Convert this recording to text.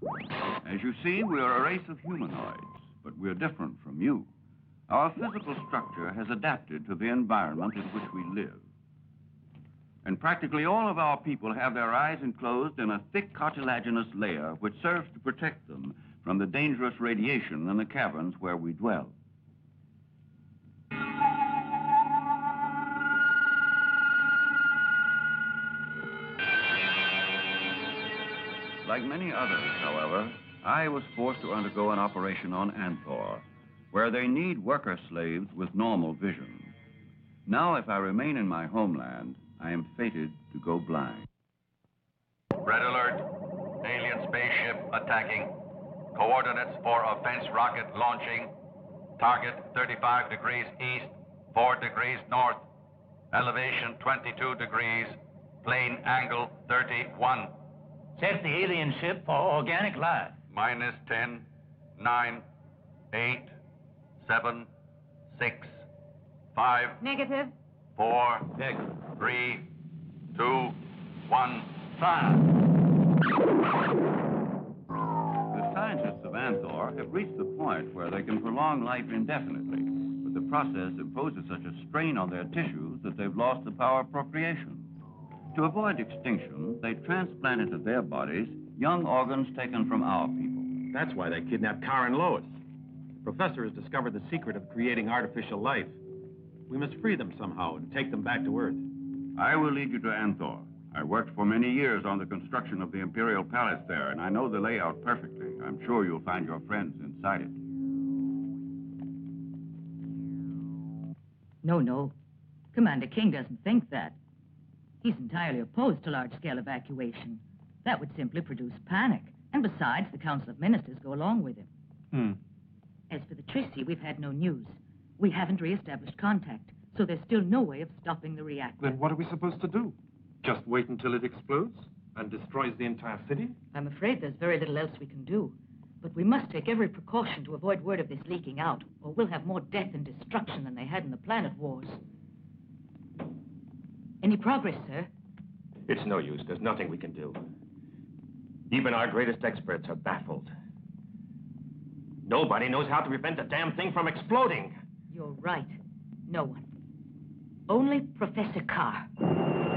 As you see, we are a race of humanoids, but we're different from you. Our physical structure has adapted to the environment in which we live. And practically all of our people have their eyes enclosed in a thick cartilaginous layer which serves to protect them from the dangerous radiation in the caverns where we dwell. Like many others, however, I was forced to undergo an operation on Anthor, where they need worker slaves with normal vision. Now, if I remain in my homeland, I am fated to go blind. Red alert. Alien spaceship attacking. Coordinates for offense rocket launching. Target 35 degrees east, 4 degrees north. Elevation 22 degrees. Plane angle 31. Set the alien ship for organic life. Minus 10, 9, 8, 7, 6, 5. Negative. 4, Negative. 3, 2, 1. Fire. The scientists of Anthor have reached the point where they can prolong life indefinitely, but the process imposes such a strain on their tissues that they've lost the power of procreation. To avoid extinction, they transplant into their bodies young organs taken from our people. That's why they kidnapped Kara and Lois. The professor has discovered the secret of creating artificial life. We must free them somehow and take them back to Earth. I will lead you to Anthor. I worked for many years on the construction of the Imperial Palace there, and I know the layout perfectly. I'm sure you'll find your friends inside it. No. Commander King doesn't think that. He's entirely opposed to large-scale evacuation. That would simply produce panic. And besides, the Council of Ministers go along with him. As for the Tracy, we've had no news. We haven't re-established contact, so there's still no way of stopping the reactor. Then what are we supposed to do? Just wait until it explodes and destroys the entire city? I'm afraid there's very little else we can do. But we must take every precaution to avoid word of this leaking out, or we'll have more death and destruction than they had in the Planet Wars. Any progress, sir? It's no use. There's nothing we can do. Even our greatest experts are baffled. Nobody knows how to prevent the damn thing from exploding. You're right. No one. Only Professor Carr.